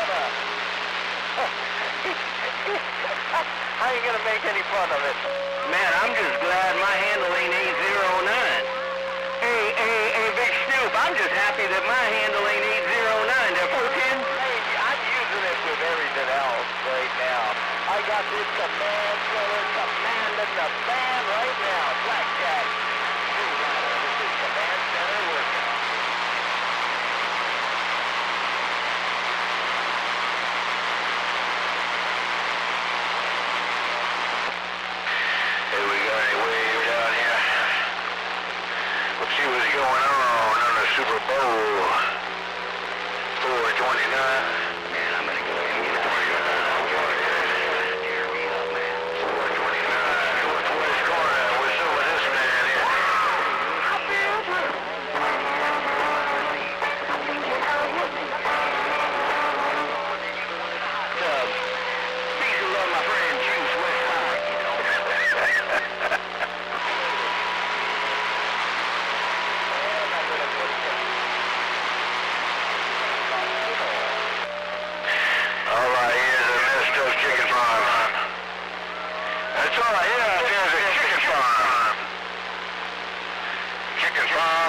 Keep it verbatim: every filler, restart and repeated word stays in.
fun of. I ain't gonna make any fun of it. Man, I'm just glad my handle ain't eight zero nine. Hey, hey, hey, Big Snoop, I'm just happy that my handle ain't eight zero nine. That four ten? Hey, I'm using it with everything else right now. I got this command killer commanding the band right now. Blackjack. This is command center working. Hey, we got any waves out here? Let's see what's going on on the Super Bowl. four twenty-nine. Man, I'm gonna go ahead and get out of here. Tear me up, man. four twenty-nine. What's what's going on? What's up with this man here? I feel good. Peace and love, my friend. Juice Westside, you know. All right, here's a Mesto's chicken farm. That's all, yeah, there's a chicken farm. Chicken farm.